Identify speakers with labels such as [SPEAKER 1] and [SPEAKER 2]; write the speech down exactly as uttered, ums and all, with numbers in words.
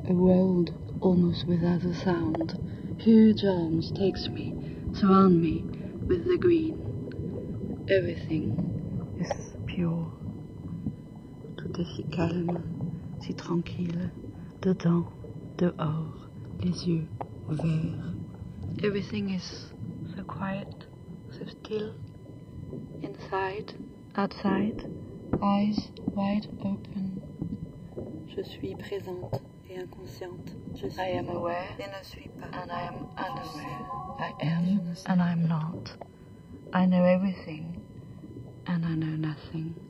[SPEAKER 1] A world almost without a sound. Huge arms takes me, surround me with the green. Everything is pure. Tout est si calme, si tranquille. Dedans, dehors, les yeux ouverts. Everything is so quiet, so still. Inside, outside, eyes wide open. Je suis présente et inconsciente. Je suis I am aware et ne suis pas. And I am unaware. I am and I am not. I know everything and I know nothing.